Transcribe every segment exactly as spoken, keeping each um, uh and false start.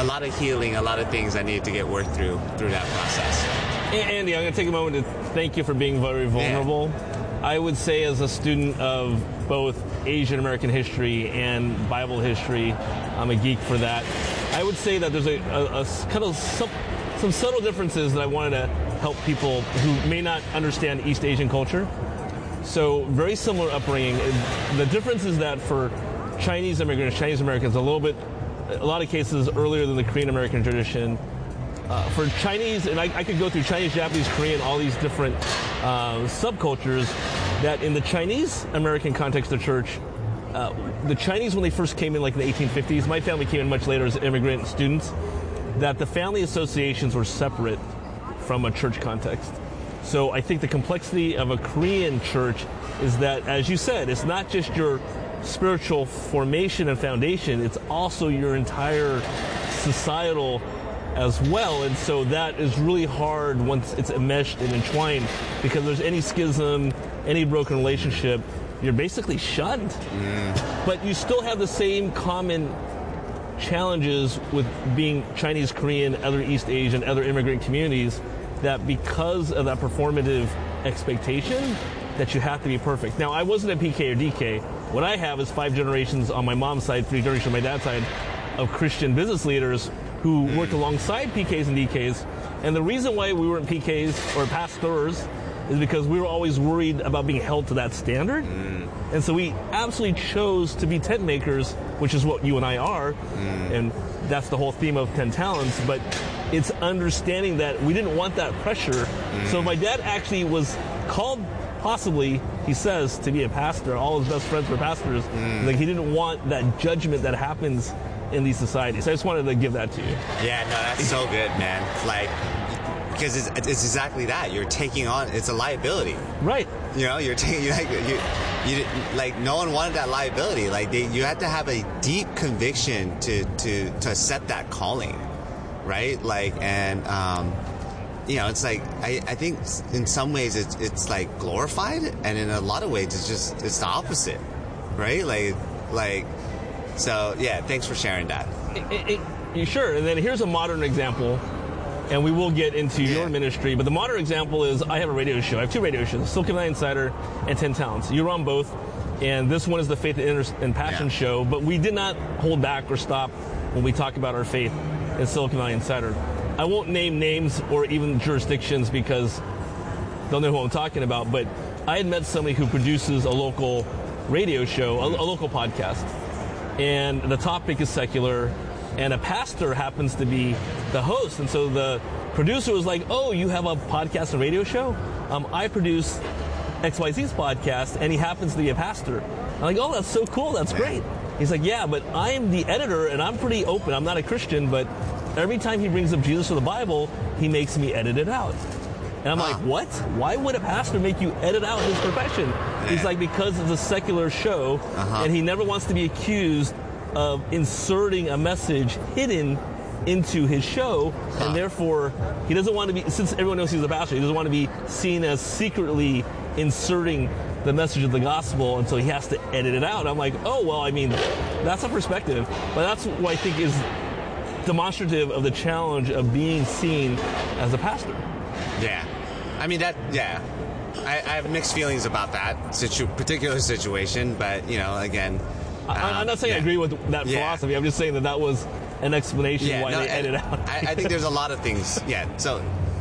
a lot of healing, a lot of things that needed to get worked through through that process. Andy, I'm going to take a moment to thank you for being very vulnerable. Yeah. I would say as a student of both Asian American history and Bible history, I'm a geek for that. I would say that there's a, a, a kind of some, some subtle differences that I wanted to help people who may not understand East Asian culture. So very similar upbringing. The difference is that for Chinese immigrants, Chinese Americans, a little bit, a lot of cases earlier than the Korean American tradition. Uh, for Chinese, and I, I could go through Chinese, Japanese, Korean, all these different uh, subcultures, that in the Chinese American context of church, uh, the Chinese, when they first came in, like in the eighteen fifties, my family came in much later as immigrant students, that the family associations were separate from a church context. So I think the complexity of a Korean church is that, as you said, it's not just your spiritual formation and foundation, it's also your entire societal as well, and so that is really hard once it's enmeshed and entwined, because there's any schism, any broken relationship, you're basically shunned. Mm. But you still have the same common challenges with being Chinese, Korean, other East Asian, other immigrant communities, that because of that performative expectation that you have to be perfect. Now, I wasn't a P K or D K. What I have is five generations on my mom's side, three generations on my dad's side of Christian business leaders who worked alongside P Ks and D Ks. And the reason why we weren't P Ks or pastors is because we were always worried about being held to that standard. Mm. And so we absolutely chose to be tent makers, which is what you and I are. Mm. And that's the whole theme of Ten Talents. But it's understanding that we didn't want that pressure. Mm. So my dad actually was called, possibly, he says, to be a pastor. All his best friends were pastors. Mm. Like, he didn't want that judgment that happens in these societies. So I just wanted to give that to you. Yeah, no, that's so good, man. Like, because it's, it's exactly that. You're taking on, it's a liability. Right. You know, you're taking, like, you, you, like, no one wanted that liability. Like, they, you had to have a deep conviction to, to, to accept that calling, right? Like, and, um, you know, it's like, I, I think in some ways it's, it's like glorified, and in a lot of ways it's just, it's the opposite, right? Like, like, so, yeah, thanks for sharing that. It, it, it, sure. And then here's a modern example, and we will get into yeah. your ministry. But the modern example is I have a radio show. I have two radio shows, Silicon Valley Insider and Ten Talents. You're on both, and this one is the Faith and Passion yeah. show. But we did not hold back or stop when we talk about our faith in Silicon Valley Insider. I won't name names or even jurisdictions because they'll know who I'm talking about. But I had met somebody who produces a local radio show, a, a local podcast. And the topic is secular, and a pastor happens to be the host. And so the producer was like, oh, you have a podcast and radio show? Um, I produce X Y Z's podcast, and he happens to be a pastor. I'm like, oh, that's so cool. That's great. He's like, yeah, but I'm the editor, and I'm pretty open. I'm not a Christian, but every time he brings up Jesus or the Bible, he makes me edit it out. And I'm huh. like, what? Why would a pastor make you edit out his profession? Yeah. He's like, because it's a secular show, uh-huh. and he never wants to be accused of inserting a message hidden into his show, huh. and therefore he doesn't want to be, since everyone knows he's a pastor, he doesn't want to be seen as secretly inserting the message of the gospel, and so he has to edit it out. I'm like, oh, well, I mean, that's a perspective, but that's what I think is demonstrative of the challenge of being seen as a pastor. Yeah. I mean, that, yeah. I, I have mixed feelings about that situ- particular situation, but, you know, again. Um, I, I'm not saying yeah. I agree with that yeah. philosophy. I'm just saying that that was an explanation yeah, why no, they edit out. I, I think there's a lot of things. Yeah. So,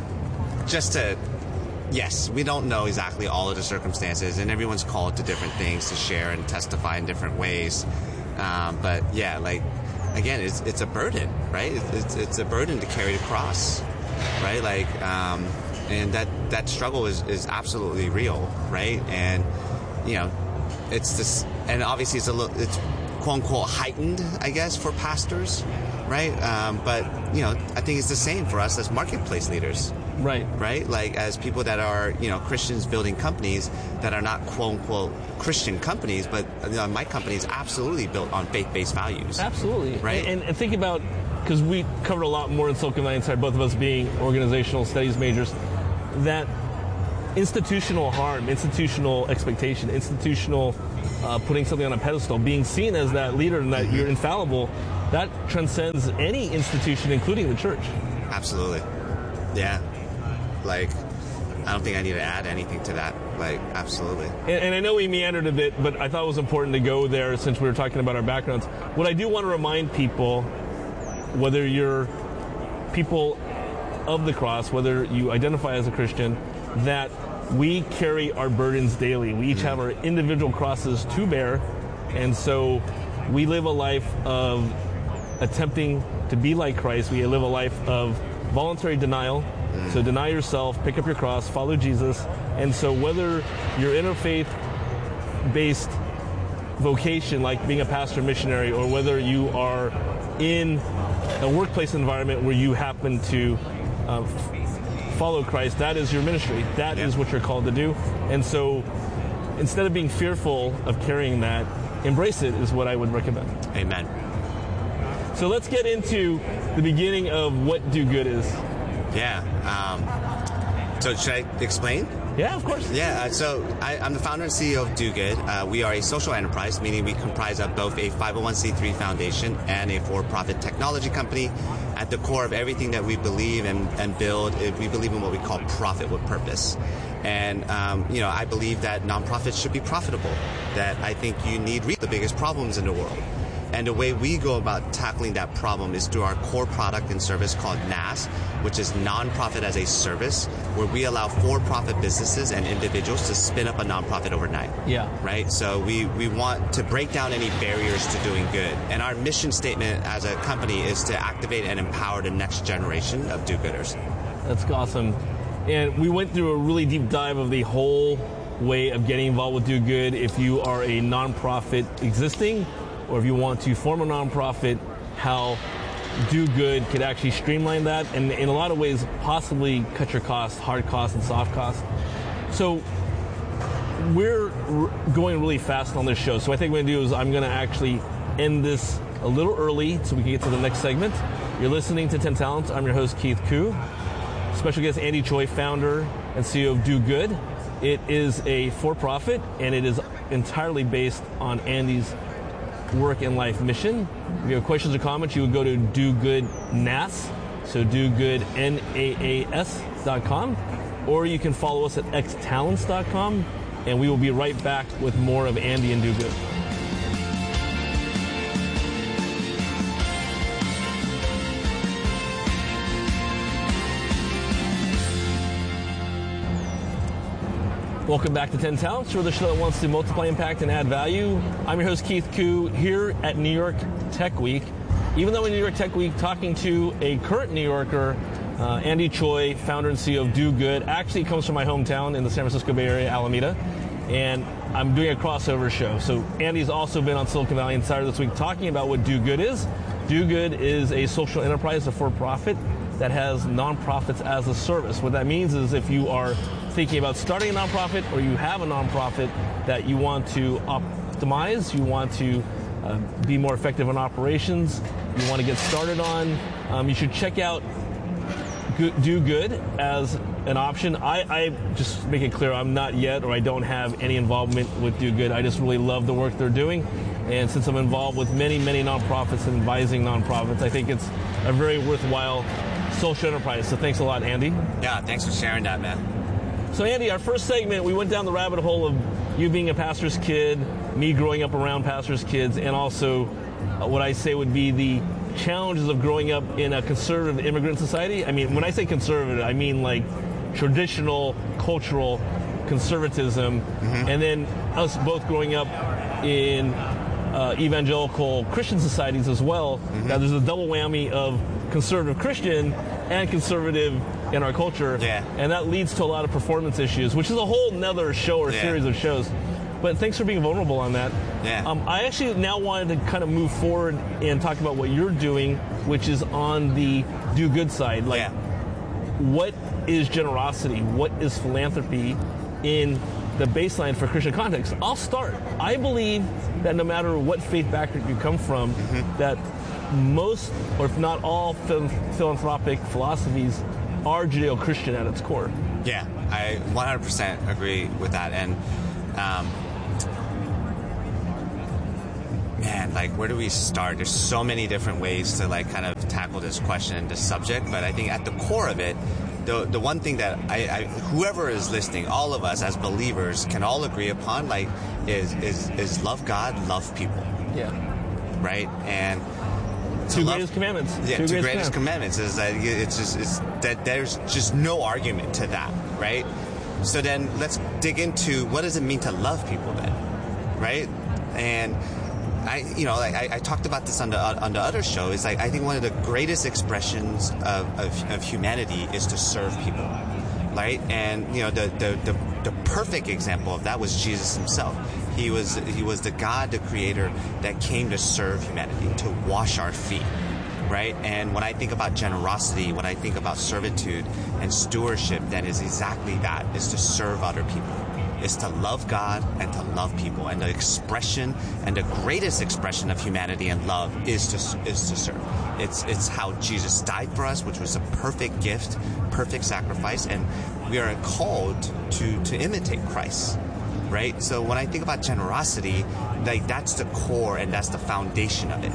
just to, yes, we don't know exactly all of the circumstances, and everyone's called to different things to share and testify in different ways. Um, but, yeah, like, again, it's it's a burden, right? It's it's a burden to carry the cross, right? Like, um, and that, that struggle is, is absolutely real, right? And, you know, it's this, and obviously it's a little, it's quote unquote heightened, I guess, for pastors, right? Um, but, you know, I think it's the same for us as marketplace leaders. Right. Right? Like, as people that are, you know, Christians building companies that are not quote unquote Christian companies, but, you know, my company is absolutely built on faith-based values. Absolutely. Right? And, and think about, because we covered a lot more in Silicon Valley Insider, both of us being organizational studies majors, that institutional harm, institutional expectation, institutional uh, putting something on a pedestal, being seen as that leader and that mm-hmm. you're infallible, that transcends any institution, including the church. Absolutely. Yeah. Like, I don't think I need to add anything to that. Like, absolutely. And, and I know we meandered a bit, but I thought it was important to go there since we were talking about our backgrounds. What I do want to remind people, whether you're people of the cross, whether you identify as a Christian, that we carry our burdens daily. We each have our individual crosses to bear, and so we live a life of attempting to be like Christ. We live a life of voluntary denial. So deny yourself, pick up your cross, follow Jesus. And so whether you're interfaith-based vocation, like being a pastor missionary, or whether you are in a workplace environment where you happen to uh, f- follow Christ, that is your ministry. That yeah. is what you're called to do. And so instead of being fearful of carrying that, embrace it is what I would recommend. Amen. So let's get into the beginning of what do good is. Yeah. Um, so should I explain? Yeah, of course. Yeah. Uh, so I, I'm the founder and C E O of Do Good. Uh, we are a social enterprise, meaning we comprise of both a five oh one c three foundation and a for-profit technology company. At the core of everything that we believe and, and build, we believe in what we call profit with purpose. And, um, you know, I believe that nonprofits should be profitable, that I think you need the biggest problems in the world. And the way we go about tackling that problem is through our core product and service called N A S, which is Nonprofit as a Service, where we allow for-profit businesses and individuals to spin up a nonprofit overnight. Yeah. Right? So we, we want to break down any barriers to doing good. And our mission statement as a company is to activate and empower the next generation of do-gooders. That's awesome. And we went through a really deep dive of the whole way of getting involved with Do Good. If you are a nonprofit existing, or if you want to form a nonprofit, how Do Good could actually streamline that and in a lot of ways possibly cut your costs, hard costs and soft costs. So we're r- going really fast on this show. So I think what I'm going to do is I'm going to actually end this a little early so we can get to the next segment. You're listening to ten Talents. I'm your host, Keith Koo. Special guest, Andy Choi, founder and C E O of Do Good. It is a for-profit and it is entirely based on Andy's work and life mission. If you have questions or comments, you would go to Do Good N A S, so Do Good N A A S dot com, or you can follow us at x talents dot com, and we will be right back with more of Andy and Do Good. Welcome back to ten Talents, for the show that wants to multiply impact and add value. I'm your host, Keith Koo, here at New York Tech Week. Even though in New York Tech Week, talking to a current New Yorker, uh, Andy Choi, founder and C E O of Do Good, actually comes from my hometown in the San Francisco Bay Area, Alameda, and I'm doing a crossover show. So Andy's also been on Silicon Valley Insider this week talking about what Do Good is. Do Good is a social enterprise, a for-profit, that has nonprofits as a service. What that means is if you are thinking about starting a nonprofit or you have a nonprofit that you want to optimize, you want to uh, be more effective in operations, you want to get started on, um, you should check out Do Good as an option. I, I just make it clear I'm not yet, or I don't have any involvement with Do Good. I just really love the work they're doing. And since I'm involved with many, many nonprofits and advising nonprofits, I think it's a very worthwhile social enterprise. So thanks a lot, Andy. Yeah, thanks for sharing that, man. So Andy, our first segment, we went down the rabbit hole of you being a pastor's kid, me growing up around pastors' kids, and also uh, what I say would be the challenges of growing up in a conservative immigrant society. I mean, when I say conservative, I mean like traditional cultural conservatism, mm-hmm. and then us both growing up in uh, evangelical Christian societies as well. Mm-hmm. Now there's a double whammy of conservative Christian and conservative in our culture, yeah. and that leads to a lot of performance issues, which is a whole nother show or yeah. series of shows. But thanks for being vulnerable on that. Yeah. Um, I actually now wanted to kind of move forward and talk about what you're doing, which is on the do good side. Like, yeah. what is generosity? What is philanthropy in the baseline for Christian context? I'll start. I believe that no matter what faith background you come from, mm-hmm. that most, or if not all, phil- philanthropic philosophies are Judeo-Christian at its core. Yeah, I one hundred percent agree with that. And um, man, like, where do we start? There's so many different ways to like kind of tackle this question and this subject. But I think at the core of it, the the one thing that I, I whoever is listening, all of us as believers can all agree upon, like, is is is love God, love people. Yeah. Right. And two love, greatest commandments. Yeah, two, two greatest, greatest commandments. commandments is that it's just it's that there's just no argument to that, right? So then let's dig into what does it mean to love people then, right? And I, you know, like I, I talked about this on the on the other show. Is like I think one of the greatest expressions of, of, of humanity is to serve people, right? And you know, the, the the the perfect example of that was Jesus himself. He was he was the God, the Creator, that came to serve humanity, to wash our feet, right? And when I think about generosity, when I think about servitude and stewardship, then is exactly that: is to serve other people. Is to love God and to love people, and the expression and the greatest expression of humanity and love is to is to serve. It's it's how Jesus died for us, which was a perfect gift, perfect sacrifice, and we are called to to imitate Christ, right? So when I think about generosity, like that's the core and that's the foundation of it.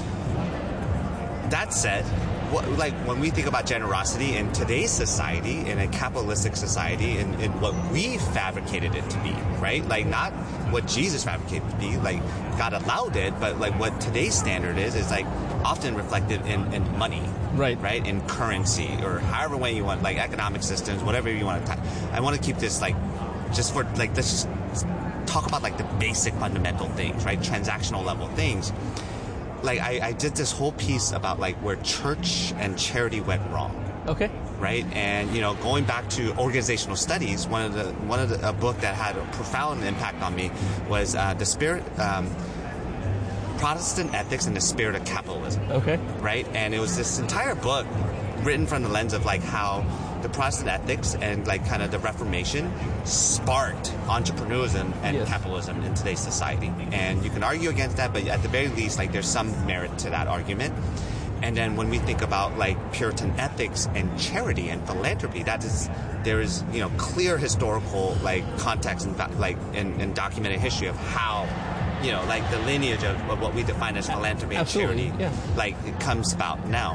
That said, what, like when we think about generosity in today's society, in a capitalistic society, in, in what we fabricated it to be, right? Like not what Jesus fabricated it to be, like God allowed it, but like what today's standard is, is like often reflected in, in money, right? Right, in currency or however way you want, like economic systems, whatever you want to. T- I want to keep this like just for like let's just talk about like the basic fundamental things, right? Transactional level things. Like I, I did this whole piece about like where church and charity went wrong. Okay. Right, and you know, going back to organizational studies, one of the one of the a book that had a profound impact on me was uh, the spirit, um, Protestant Ethics and the Spirit of Capitalism. Okay. Right, and it was this entire book written from the lens of like how the Protestant ethics and like kind of the Reformation sparked entrepreneurialism and yes. capitalism in today's society. And you can argue against that, but at the very least, like there's some merit to that argument. And then when we think about like Puritan ethics and charity and philanthropy, that is, there is, you know, clear historical like context and like in, in documented history of how, you know, like the lineage of, of what we define as philanthropy and Absolutely. charity, yeah. like it comes about now.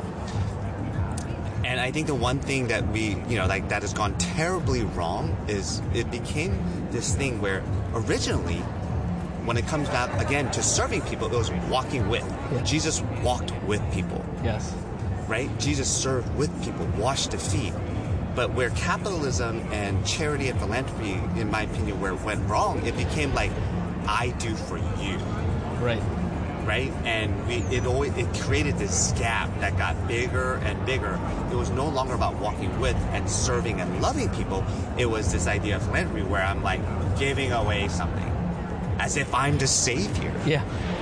And I think the one thing that we, you know, like that has gone terribly wrong is it became this thing where originally, when it comes back again to serving people, it was walking with. Yeah. Jesus walked with people. Yes. Right? Jesus served with people, washed the feet. But where capitalism and charity and philanthropy, in my opinion, where it went wrong, it became like, I do for you. Right. Right, and we, it always it created this gap that got bigger and bigger. It was no longer about walking with and serving and loving people. It was this idea of philanthropy where I'm like giving away something, as if I'm the savior. Yeah.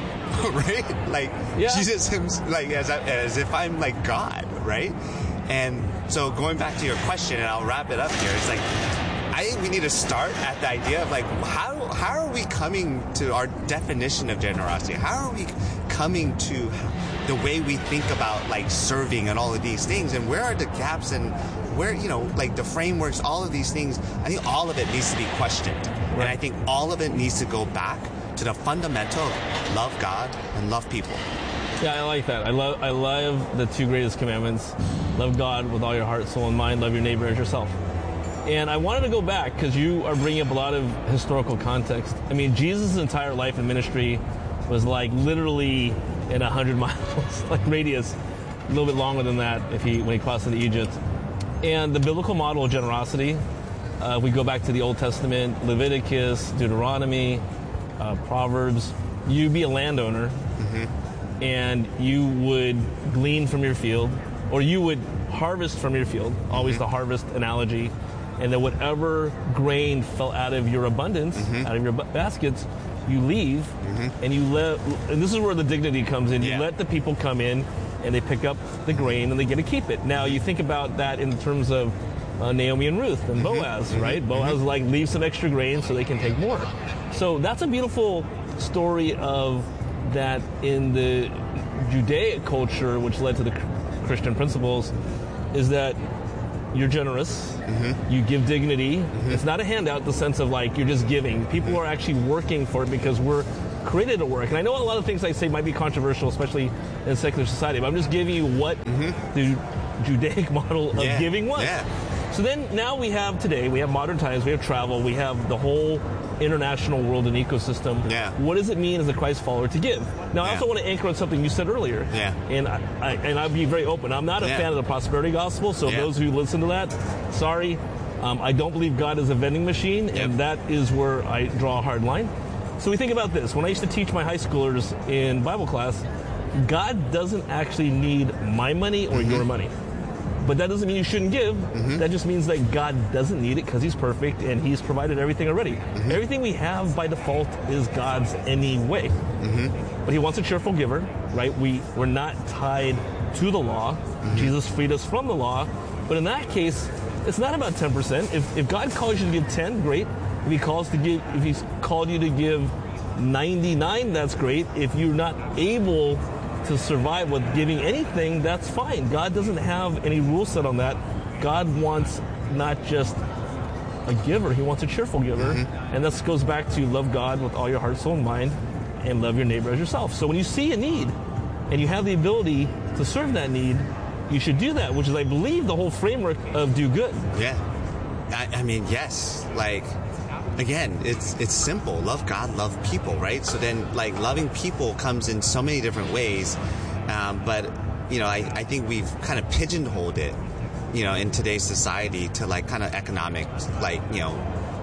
Right, like yeah. Jesus himself, like as as if I'm like God. Right, and so going back to your question, and I'll wrap it up here. It's like, I think we need to start at the idea of like how how are we coming to our definition of generosity? How are we coming to the way we think about like serving and all of these things? And where are the gaps and where, you know, like the frameworks, all of these things? I think all of it needs to be questioned. Right. And I think all of it needs to go back to the fundamental of love God and love people. Yeah, I like that. I love I love the two greatest commandments. Love God with all your heart, soul, and mind. Love your neighbor as yourself. And I wanted to go back because you are bringing up a lot of historical context. I mean, Jesus' entire life and ministry was like literally in a hundred miles, like radius, a little bit longer than that if he when he crossed into Egypt. And the biblical model of generosity, uh, we go back to the Old Testament, Leviticus, Deuteronomy, uh, Proverbs. You be a landowner, mm-hmm. and you would glean from your field, or you would harvest from your field. Always mm-hmm. the harvest analogy. And then whatever grain fell out of your abundance, mm-hmm. out of your b- baskets, you leave, mm-hmm. and you let. And this is where the dignity comes in. Yeah. You let the people come in, and they pick up the grain, and they get to keep it. Now you think about that in terms of uh, Naomi and Ruth and mm-hmm. Boaz, mm-hmm. right? Boaz mm-hmm. like leave some extra grain so they can take more. So that's a beautiful story of that in the Judaic culture, which led to the Christian principles, is that you're generous, Mm-hmm. you give dignity. Mm-hmm. It's not a handout in the sense of like you're just giving. People Mm-hmm. are actually working for it because we're created to work. And I know a lot of things I say might be controversial, especially in secular society, but I'm just giving you what Mm-hmm. the Judaic model of Yeah. giving was. Yeah. So then now we have today, we have modern times, we have travel, we have the whole international world and ecosystem. Yeah. What does it mean as a Christ follower to give? Now, I Yeah. also want to anchor on something you said earlier. Yeah. And I, I and I'll be very open. I'm not a Yeah. fan of the prosperity gospel, so Yeah. those who listen to that, sorry. Um, I don't believe God is a vending machine, Yep. and that is where I draw a hard line. So we think about this. When I used to teach my high schoolers in Bible class, God doesn't actually need my money or Mm-hmm. your money. But that doesn't mean you shouldn't give. Mm-hmm. That just means that God doesn't need it because he's perfect and he's provided everything already. Mm-hmm. Everything we have by default is God's anyway. Mm-hmm. But he wants a cheerful giver, right? We, we're not tied to the law. Mm-hmm. Jesus freed us from the law. But in that case, it's not about ten percent. If, if God calls you to give ten, great. If he calls to give, if he's called you to give ninety-nine, that's great. If you're not able to survive with giving anything, that's fine. God doesn't have any rules set on that. God wants not just a giver, he wants a cheerful giver. Mm-hmm. And this goes back to love God with all your heart, soul, and mind, and love your neighbor as yourself. So when you see a need and you have the ability to serve that need, you should do that, which is, I believe, the whole framework of do good. Yeah. I, I mean, yes. Like, again, it's it's simple. Love God, love people, right? So then, like, loving people comes in so many different ways. Um, but, you know, I, I think we've kind of pigeonholed it, you know, in today's society to, like, kind of economic, like, you know,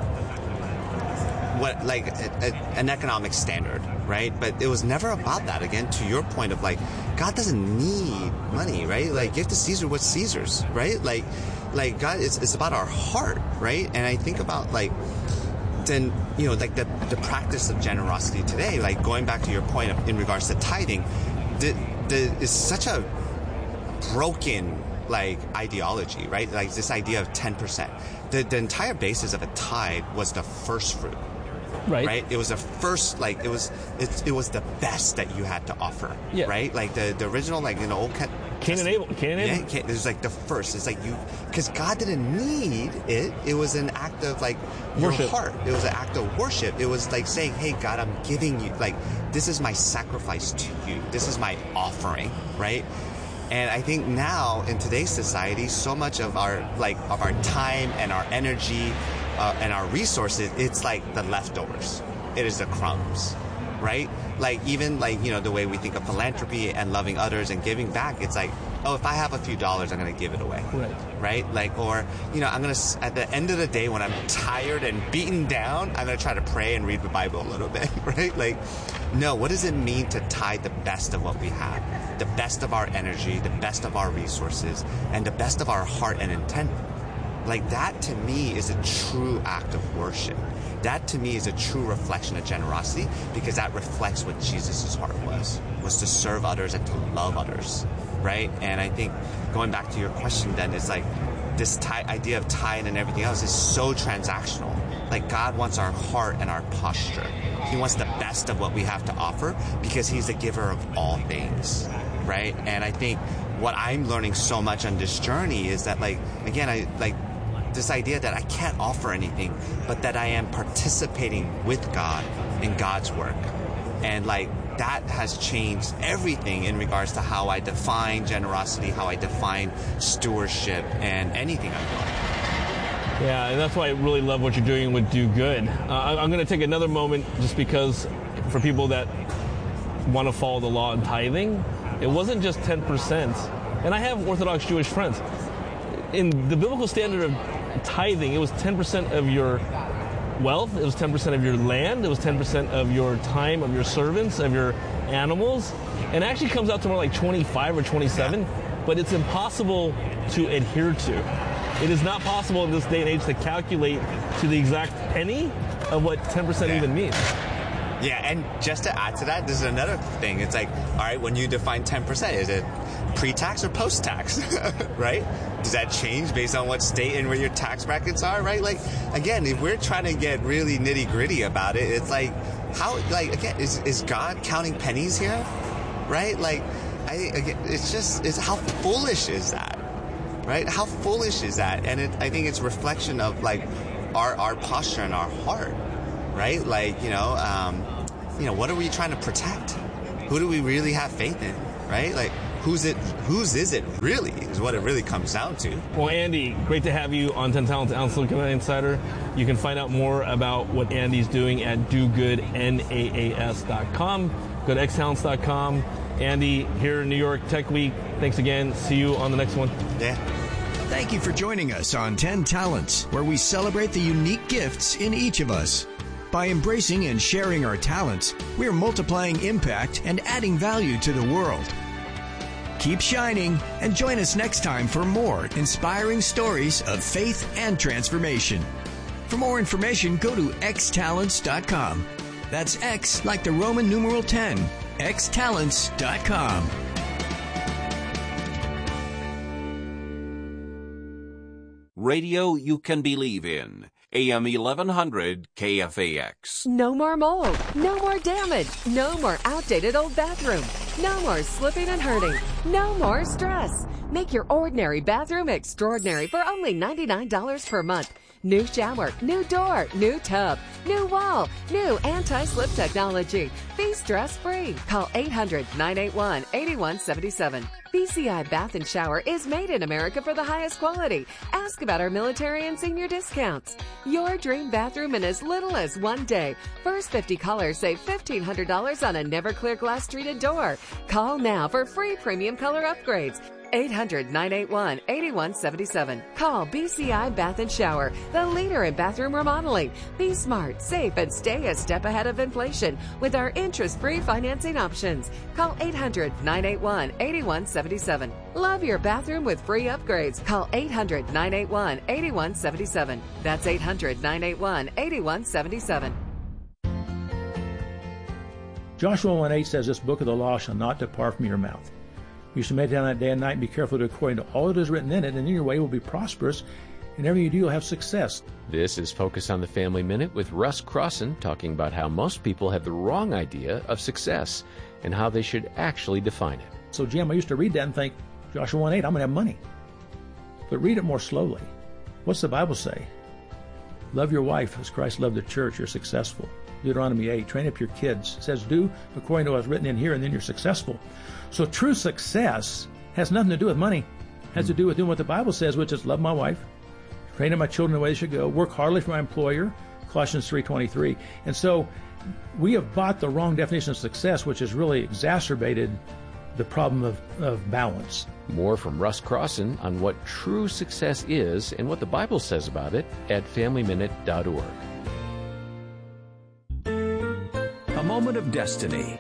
what, like, a, a, an economic standard, right? But it was never about that. Again, to your point of, like, God doesn't need money, right? Like, give to Caesar what's Caesar's, right? Like, like God, it's, it's about our heart, right? And I think about, like, then, you know, like the, the practice of generosity today, like going back to your point of, in regards to tithing, the, the, is such a broken, like, ideology, right? Like this idea of ten percent. The, the entire basis of a tithe was the first fruit. Right. Right. It was the first, like, it was, it, it was the best that you had to offer. Yeah. Right. Like the, the original, like in the old Ca- Cain and Abel. Cain and Yeah, Abel. Cain- it was like the first. It's like you, because God didn't need it. It was an act of, like, your Worship. heart. It was an act of worship. It was like saying, hey, God, I'm giving you, like, this is my sacrifice to you. This is my offering. Right. And I think now in today's society, so much of our, like, of our time and our energy uh, and our resources, it's like the leftovers. It is the crumbs, right? Like, even, like, you know, the way we think of philanthropy and loving others and giving back, it's like, oh, if I have a few dollars, I'm going to give it away. Right. Right? Like, or, you know, I'm going to, at the end of the day, when I'm tired and beaten down, I'm going to try to pray and read the Bible a little bit, right? Like, no, what does it mean to tithe the best of what we have? The best of our energy, the best of our resources, and the best of our heart and intent. Like, that to me is a true act of worship. That to me is a true reflection of generosity, because that reflects what Jesus' heart was, was to serve others and to love others, right? And I think going back to your question then, it's like this tie, idea of tithe and everything else is so transactional. Like, God wants our heart and our posture. He wants the best of what we have to offer because he's the giver of all things, right? And I think what I'm learning so much on this journey is that, like, again, I like this idea that I can't offer anything, but that I am participating with God in God's work. And, like, that has changed everything in regards to how I define generosity, how I define stewardship, and anything I'm doing. Yeah, and that's why I really love what you're doing with Do Good. Uh, I- I'm going to take another moment just because for people that want to follow the law in tithing, it wasn't just ten percent. And I have Orthodox Jewish friends. In the biblical standard of tithing, it was ten percent of your wealth, it was ten percent of your land, it was ten percent of your time, of your servants, of your animals. And it actually comes out to more like twenty-five or twenty-seven, yeah. But it's impossible to adhere to. It is not possible in this day and age to calculate to the exact penny of what ten percent yeah. even means. Yeah, and just to add to that, this is another thing. It's like, all right, when you define ten percent, is it pre-tax or post-tax, right? Does that change based on what state and where your tax brackets are, right? Like, again, if we're trying to get really nitty-gritty about it, it's like, how, like, again, is, is God counting pennies here, right? Like, I, again, it's just, it's how foolish is that? right? How foolish is that? And it, I think it's a reflection of like our our posture and our heart, right? Like, you know, um, you know, what are we trying to protect? Who do we really have faith in, right? Like, who's it? Whose is it really? Is what it really comes down to. Well, Andy, great to have you on ten Talents on Silicon Valley Insider. You can find out more about what Andy's doing at do good naas dot com. Go to x talents dot com. Andy, here in New York Tech Week. Thanks again. See you on the next one. Yeah. Thank you for joining us on ten Talents, where we celebrate the unique gifts in each of us. By embracing and sharing our talents, we're multiplying impact and adding value to the world. Keep shining and join us next time for more inspiring stories of faith and transformation. For more information, go to x talents dot com. That's X like the Roman numeral ten, x talents dot com. Radio you can believe in. A M eleven hundred K F A X. No more mold. No more damage. No more outdated old bathroom. No more slipping and hurting. No more stress. Make your ordinary bathroom extraordinary for only ninety-nine dollars per month. New shower, new door, new tub, new wall, new anti-slip technology. Be stress-free. Call eight hundred, nine eight one, eight one seven seven. B C I Bath and Shower is made in America for the highest quality. Ask about our military and senior discounts. Your dream bathroom in as little as one day. First fifty callers save fifteen hundred dollars on a Never-Clear glass treated door. Call now for free premium color upgrades. eight hundred, nine eight one, eight one seven seven. Call B C I Bath and Shower, the leader in bathroom remodeling. Be smart, safe, and stay a step ahead of inflation with our interest-free financing options. Call eight hundred, nine eight one, eight one seven seven. Love your bathroom with free upgrades. Call eight hundred, nine eight one, eight one seven seven. That's eight hundred, nine eight one, eight one seven seven. Joshua one eight says, "This book of the law shall not depart from your mouth. You shall meditate on it day and night, and be careful to do according to all that is written in it, and then your way will be prosperous, and everything you do, you'll have success." This is Focus on the Family Minute with Russ Crossan, talking about how most people have the wrong idea of success and how they should actually define it. So, Jim, I used to read that and think, Joshua one eight, I'm going to have money. But read it more slowly. What's the Bible say? Love your wife as Christ loved the church, you're successful. Deuteronomy eight, train up your kids. It says, do according to what's written in here, and then you're successful. So true success has nothing to do with money. It has to do with doing what the Bible says, which is love my wife, train up my children the way they should go, work hardly for my employer, Colossians three twenty-three. And so we have bought the wrong definition of success, which has really exacerbated the problem of, of balance. More from Russ Crossan on what true success is and what the Bible says about it at family minute dot org. A moment of destiny.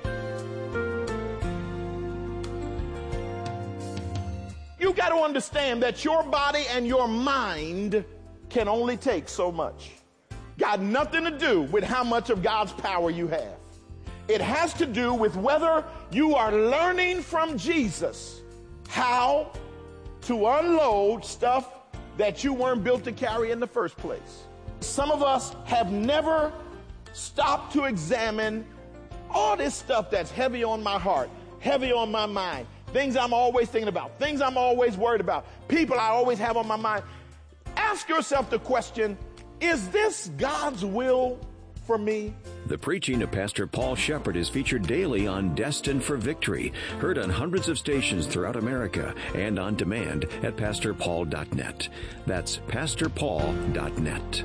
You got to understand that your body and your mind can only take so much. Got nothing to do with how much of God's power you have. It has to do with whether you are learning from Jesus how to unload stuff that you weren't built to carry in the first place. Some of us have never stopped to examine all this stuff that's heavy on my heart, heavy on my mind, things I'm always thinking about, things I'm always worried about, people I always have on my mind. Ask yourself the question, is this God's will for me? The preaching of Pastor Paul Shepherd is featured daily on Destined for Victory, heard on hundreds of stations throughout America and on demand at pastor paul dot net. That's pastor paul dot net.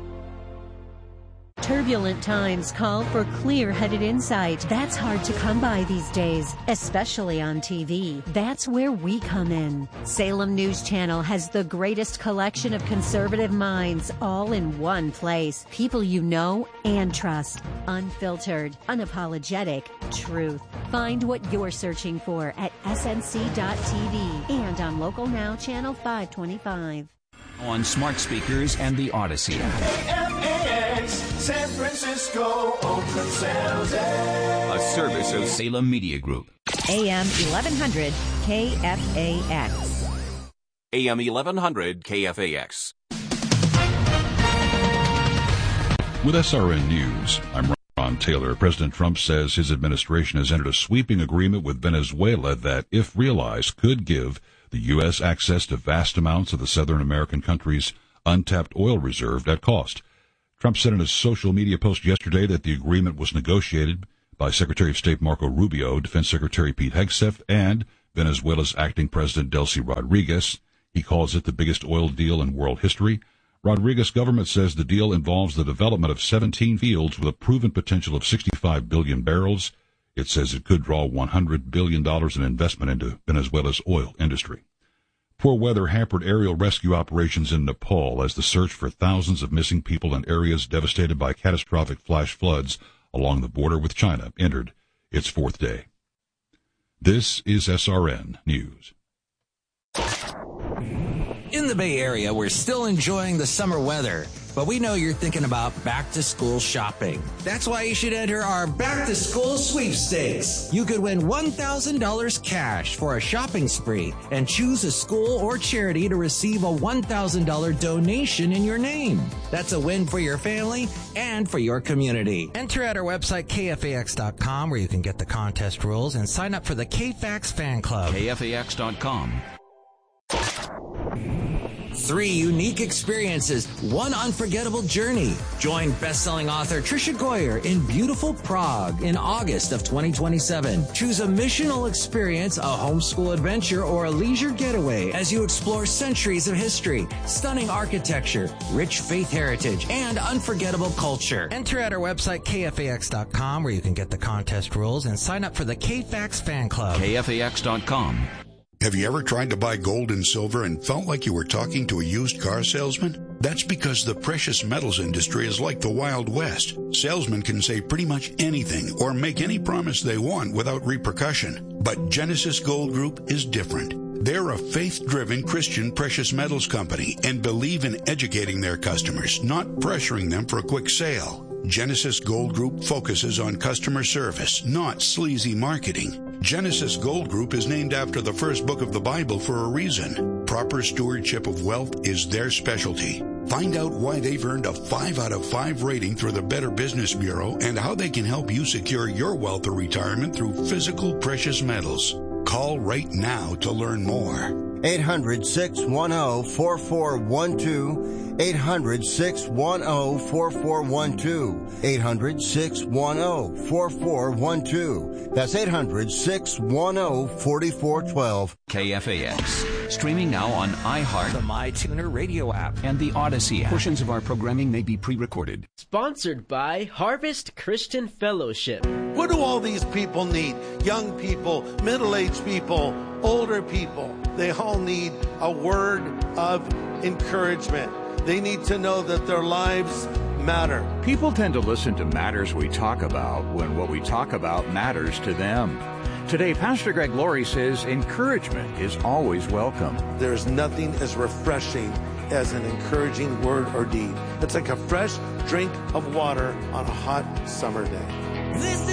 Turbulent times call for clear-headed insight. That's hard to come by these days, especially on T V. That's where we come in. Salem News Channel has the greatest collection of conservative minds all in one place. People you know and trust. Unfiltered, unapologetic truth. Find what you're searching for at S N C dot T V and on Local Now Channel five twenty-five. On smart speakers and the Odyssey app. San Francisco, Oakland, San Jose. A service of Salem Media Group. A M eleven hundred K F A X. A M eleven hundred K F A X. With S R N News, I'm Ron Taylor. President Trump says his administration has entered a sweeping agreement with Venezuela that, if realized, could give the the U S access to vast amounts of the Southern American country's untapped oil reserve at cost. Trump said in a social media post yesterday that the agreement was negotiated by Secretary of State Marco Rubio, Defense Secretary Pete Hegseth, and Venezuela's acting President Delcy Rodriguez. He calls it the biggest oil deal in world history. Rodriguez' government says the deal involves the development of seventeen fields with a proven potential of sixty-five billion barrels. It says it could draw one hundred billion dollars in investment into Venezuela's oil industry. Poor weather hampered aerial rescue operations in Nepal as the search for thousands of missing people in areas devastated by catastrophic flash floods along the border with China entered its fourth day. This is S R N News. In the Bay Area, we're still enjoying the summer weather, but we know you're thinking about back-to-school shopping. That's why you should enter our back-to-school sweepstakes. You could win one thousand dollars cash for a shopping spree and choose a school or charity to receive a one thousand dollars donation in your name. That's a win for your family and for your community. Enter at our website, K F A X dot com, where you can get the contest rules and sign up for the K F A X fan club. K F A X dot com. Three unique experiences, one unforgettable journey. Join best-selling author Tricia Goyer in beautiful Prague in August of twenty twenty-seven. Choose a missional experience, a homeschool adventure, or a leisure getaway as you explore centuries of history, stunning architecture, rich faith heritage, and unforgettable culture. Enter at our website, K F A X dot com, where you can get the contest rules and sign up for the K F A X fan club. K F A X dot com. Have you ever tried to buy gold and silver and felt like you were talking to a used car salesman? That's because the precious metals industry is like the Wild West. Salesmen can say pretty much anything or make any promise they want without repercussion. But Genesis Gold Group is different. They're a faith-driven Christian precious metals company and believe in educating their customers, not pressuring them for a quick sale. Genesis Gold Group focuses on customer service, not sleazy marketing. Genesis Gold Group is named after the first book of the Bible for a reason. Proper stewardship of wealth is their specialty. Find out why they've earned a five out of five rating through the Better Business Bureau and how they can help you secure your wealth or retirement through physical precious metals. Call right now to learn more. eight hundred, six one zero, four four one two. eight hundred, six one zero, four four one two. eight hundred, six one zero, four four one two. That's eight hundred, six one zero, four four one two. K F A X. Streaming now on iHeart, the MyTuner radio app, and the Odyssey app. Portions of our programming may be pre-recorded. Sponsored by Harvest Christian Fellowship. What do all these people need? Young people, middle-aged people, older people. They all need a word of encouragement. They need to know that their lives matter. People tend to listen to matters we talk about when what we talk about matters to them. Today, Pastor Greg Laurie says encouragement is always welcome. There's nothing as refreshing as an encouraging word or deed. It's like a fresh drink of water on a hot summer day. This